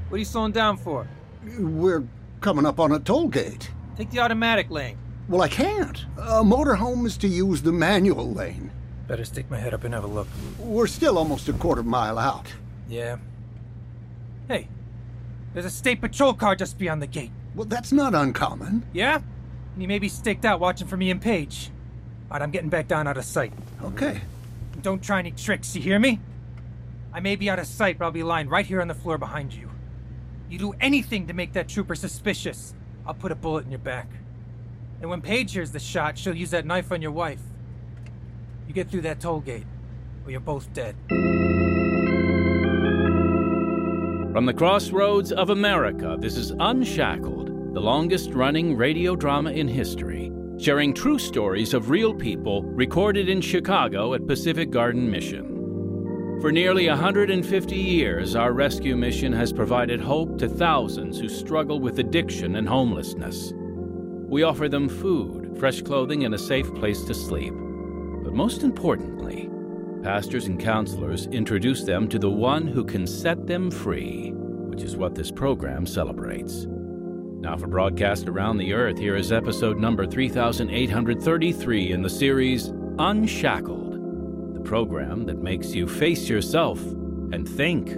What are you slowing down for? We're coming up on a toll gate. Take the automatic lane. Well, I can't. A motorhome is to use the manual lane. Better stick my head up and have a look. We're still almost a quarter mile out. Yeah. Hey, there's a state patrol car just beyond the gate. Well, that's not uncommon. Yeah? And he may be staked out watching for me and Paige. Alright, I'm getting back down out of sight. Okay. Don't try any tricks, you hear me? I may be out of sight, but I'll be lying right here on the floor behind you. You do anything to make that trooper suspicious, I'll put a bullet in your back. And when Paige hears the shot, she'll use that knife on your wife. You get through that toll gate, or you're both dead. From the crossroads of America, this is Unshackled, the longest-running radio drama in history, sharing true stories of real people recorded in Chicago at Pacific Garden Mission. For nearly 150 years, our rescue mission has provided hope to thousands who struggle with addiction and homelessness. We offer them food, fresh clothing, and a safe place to sleep. But most importantly, pastors and counselors introduce them to the one who can set them free, which is what this program celebrates. Now for broadcast around the earth, here is episode number 3833 in the series Unshackled, the program that makes you face yourself and think.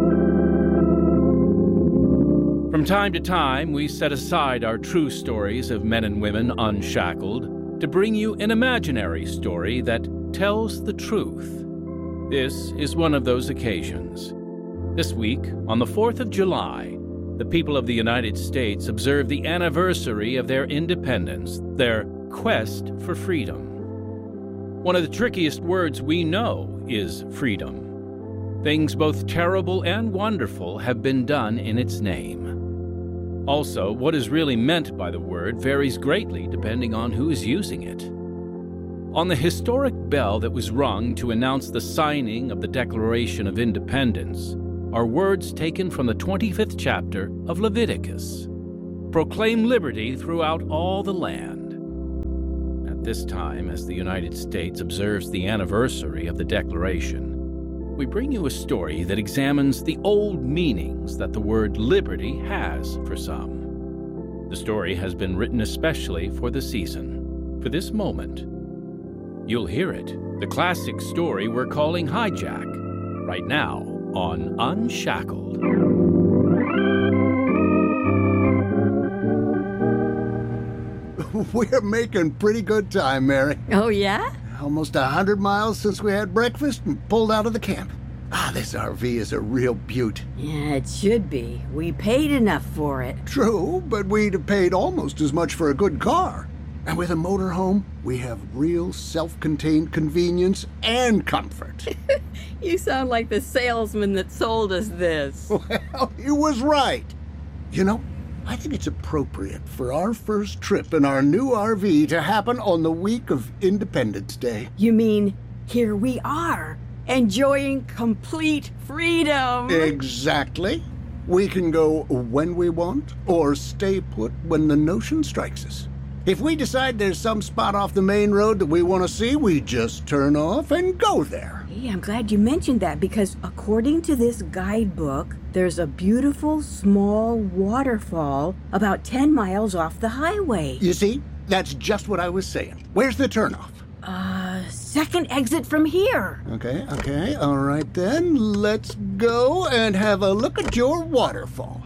From time to time, we set aside our true stories of men and women unshackled to bring you an imaginary story that tells the truth. This is one of those occasions. This week, on the 4th of July, the people of the United States observe the anniversary of their independence, their quest for freedom. One of the trickiest words we know is freedom. Things both terrible and wonderful have been done in its name. Also, what is really meant by the word varies greatly depending on who is using it. On the historic bell that was rung to announce the signing of the Declaration of Independence are words taken from the 25th chapter of Leviticus. Proclaim liberty throughout all the land. At this time, as the United States observes the anniversary of the Declaration, we bring you a story that examines the old meanings that the word liberty has for some. The story has been written especially for the season, for this moment. You'll hear it, the classic story we're calling Hijack, right now on Unshackled. We're making pretty good time, Mary. Oh, yeah? Almost 100 miles since we had breakfast and pulled out of the camp. This RV is a real beaut. Yeah, it should be. We paid enough for it. True, but we'd have paid almost as much for a good car. And with a motorhome, we have real self-contained convenience and comfort. You sound like the salesman that sold us this. Well, he was right. You know, I think it's appropriate for our first trip in our new RV to happen on the week of Independence Day. You mean, here we are, enjoying complete freedom. Exactly. We can go when we want, or stay put when the notion strikes us. If we decide there's some spot off the main road that we want to see, we just turn off and go there. Hey, I'm glad you mentioned that because according to this guidebook, there's a beautiful small waterfall about 10 miles off the highway. You see, that's just what I was saying. Where's the turnoff? Second exit from here. Okay, all right then. Let's go and have a look at your waterfall.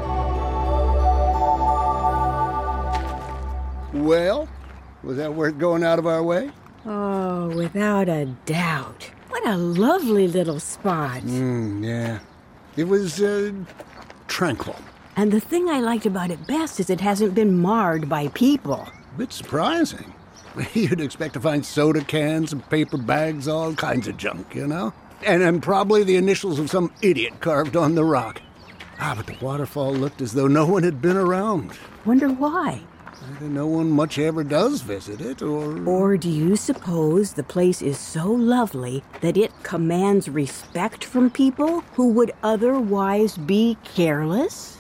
Well, was that worth going out of our way? Oh, without a doubt. What a lovely little spot. Yeah. It was, tranquil. And the thing I liked about it best is it hasn't been marred by people. A bit surprising. You'd expect to find soda cans and paper bags, all kinds of junk, you know? And probably the initials of some idiot carved on the rock. But the waterfall looked as though no one had been around. Wonder why? Either no one much ever does visit it, or... Or do you suppose the place is so lovely that it commands respect from people who would otherwise be careless?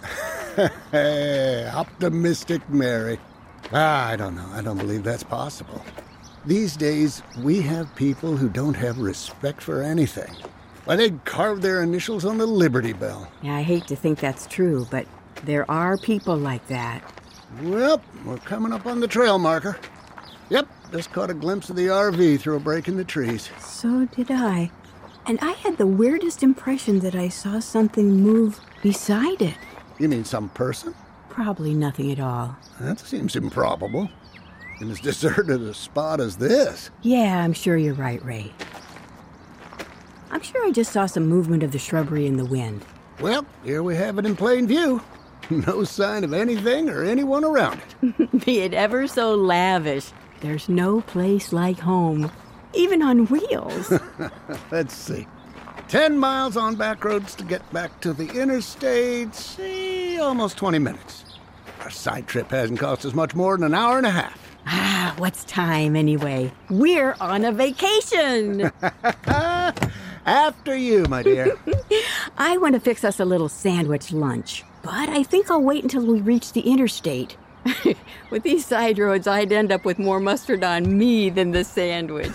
Optimistic Mary. I don't know. I don't believe that's possible. These days, we have people who don't have respect for anything. Why, they'd carved their initials on the Liberty Bell. Yeah, I hate to think that's true, but there are people like that. Well, we're coming up on the trail marker. Yep, just caught a glimpse of the RV through a break in the trees. So did I. And I had the weirdest impression that I saw something move beside it. You mean some person? Probably nothing at all. That seems improbable. In as deserted a spot as this. Yeah, I'm sure you're right, Ray. I'm sure I just saw some movement of the shrubbery in the wind. Well, here we have it in plain view. No sign of anything or anyone around it. Be it ever so lavish, there's no place like home, even on wheels. Let's see. 10 miles on back roads to get back to the interstate. See, almost 20 minutes. Our side trip hasn't cost us much more than an hour and a half. Ah, what's time anyway? We're on a vacation. After you, my dear. I want to fix us a little sandwich lunch, but I think I'll wait until we reach the interstate. With these side roads, I'd end up with more mustard on me than the sandwich.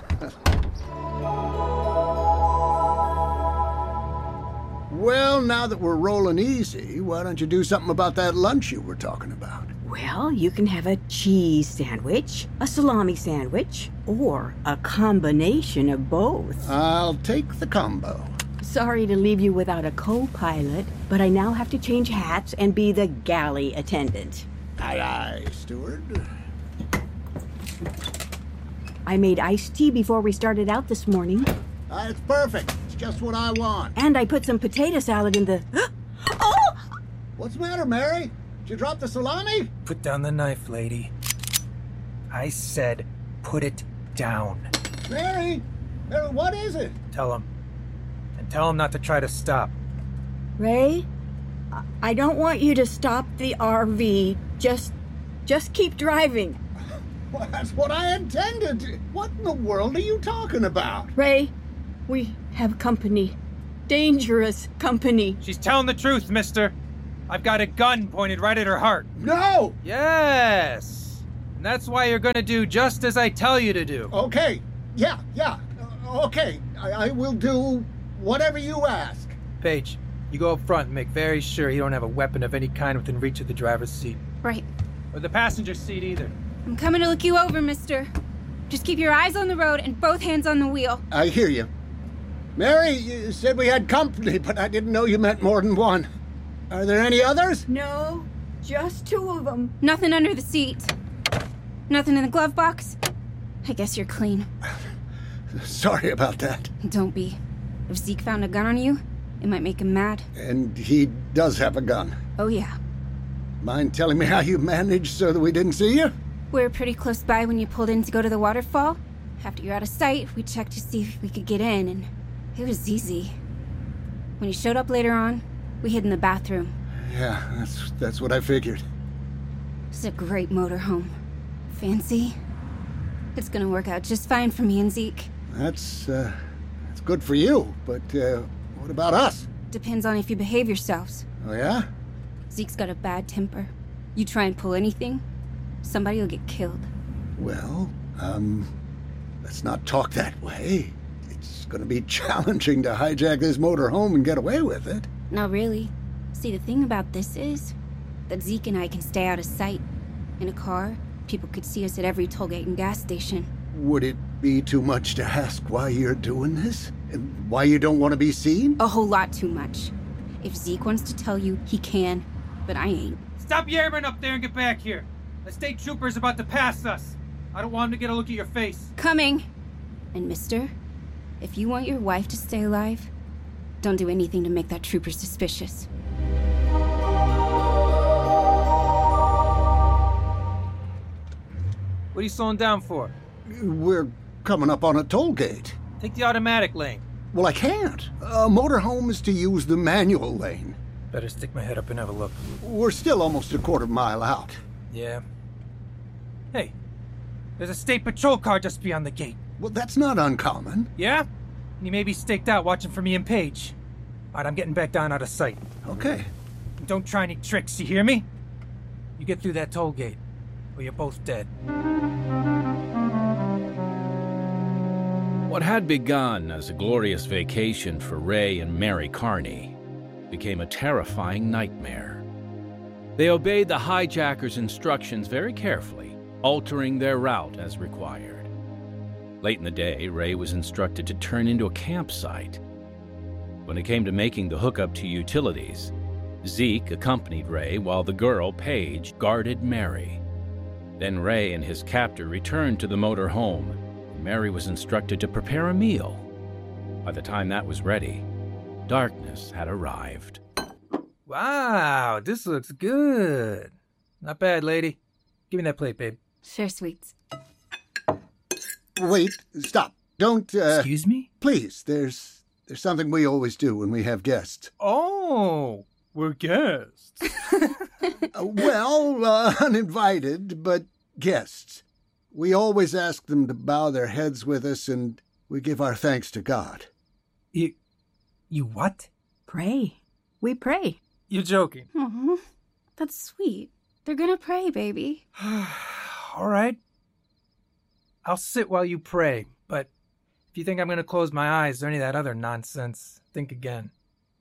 Well, now that we're rolling easy, why don't you do something about that lunch you were talking about? Well, you can have a cheese sandwich, a salami sandwich, or a combination of both. I'll take the combo. Sorry to leave you without a co-pilot, but I now have to change hats and be the galley attendant. Aye, aye, steward. I made iced tea before we started out this morning. It's perfect. It's just what I want. And I put some potato salad in the... Oh! What's the matter, Mary? Did you drop the salami? Put down the knife, lady. I said, put it down. Mary? Mary, what is it? Tell him. And tell him not to try to stop. Ray, I don't want you to stop the RV. Just keep driving. Well, that's what I intended. What in the world are you talking about? Ray, we have company. Dangerous company. She's telling the truth, mister. I've got a gun pointed right at her heart. No! Yes! And that's why you're gonna do just as I tell you to do. Okay. Yeah. Okay. I will do whatever you ask. Paige, you go up front and make very sure you don't have a weapon of any kind within reach of the driver's seat. Right. Or the passenger seat either. I'm coming to look you over, mister. Just keep your eyes on the road and both hands on the wheel. I hear you. Mary, you said we had company, but I didn't know you meant more than one. Are there any others? No, just two of them. Nothing under the seat. Nothing in the glove box. I guess you're clean. Sorry about that. Don't be. If Zeke found a gun on you, it might make him mad. And he does have a gun. Oh, yeah. Mind telling me how you managed so that we didn't see you? We were pretty close by when you pulled in to go to the waterfall. After you're out of sight, we checked to see if we could get in, and it was easy. When you showed up later on, we hid in the bathroom. Yeah, that's what I figured. It's a great motorhome. Fancy. It's gonna work out just fine for me and Zeke. That's good for you, but what about us? Depends on if you behave yourselves. Oh, yeah? Zeke's got a bad temper. You try and pull anything, somebody will get killed. Well, let's not talk that way. It's gonna be challenging to hijack this motorhome and get away with it. Not really. See, the thing about this is that Zeke and I can stay out of sight. In a car, people could see us at every tollgate and gas station. Would it be too much to ask why you're doing this? And why you don't want to be seen? A whole lot too much. If Zeke wants to tell you, he can, but I ain't. Stop yammering up there and get back here. The state trooper's about to pass us. I don't want him to get a look at your face. Coming! And mister, if you want your wife to stay alive, don't do anything to make that trooper suspicious. What are you slowing down for? We're coming up on a toll gate. Take the automatic lane. Well, I can't. A motorhome is to use the manual lane. Better stick my head up and have a look. We're still almost a quarter mile out. Yeah. Hey, there's a state patrol car just beyond the gate. Well, that's not uncommon. Yeah? And he may be staked out watching for me and Paige. Alright, I'm getting back down out of sight. Okay. And don't try any tricks, you hear me? You get through that toll gate, or you're both dead. What had begun as a glorious vacation for Ray and Mary Carney became a terrifying nightmare. They obeyed the hijackers' instructions very carefully, altering their route as required. Late in the day, Ray was instructed to turn into a campsite. When it came to making the hookup to utilities, Zeke accompanied Ray while the girl, Paige, guarded Mary. Then Ray and his captor returned to the motor home. Mary was instructed to prepare a meal. By the time that was ready, darkness had arrived. Wow, this looks good. Not bad, lady. Give me that plate, babe. Sure, sweets. Wait, stop. Don't, Excuse me? Please, there's something we always do when we have guests. Oh, we're guests. Uninvited, but guests. We always ask them to bow their heads with us, and we give our thanks to God. You what? Pray. We pray. You're joking. Aw, that's sweet. They're gonna pray, baby. All right. I'll sit while you pray, but if you think I'm going to close my eyes or any of that other nonsense, think again.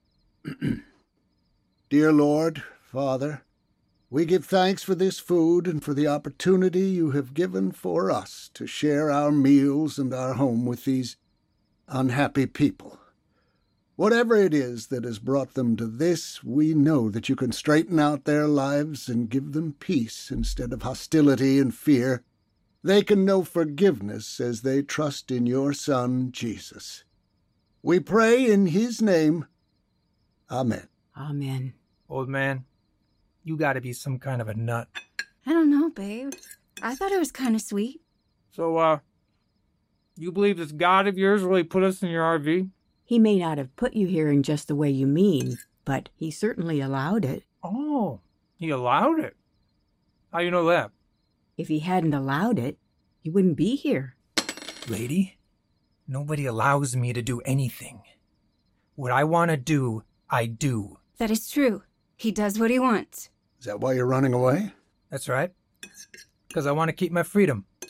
Dear Lord, Father, we give thanks for this food and for the opportunity you have given for us to share our meals and our home with these unhappy people. Whatever it is that has brought them to this, we know that you can straighten out their lives and give them peace instead of hostility and fear. They can know forgiveness as they trust in your Son, Jesus. We pray in his name. Amen. Amen. Old man, you gotta be some kind of a nut. I don't know, babe. I thought it was kind of sweet. So, you believe this God of yours really put us in your RV? He may not have put you here in just the way you mean, but he certainly allowed it. Oh, he allowed it? How you know that? If he hadn't allowed it, you wouldn't be here. Lady, nobody allows me to do anything. What I want to do, I do. That is true. He does what he wants. Is that why you're running away? That's right. Because I want to keep my freedom.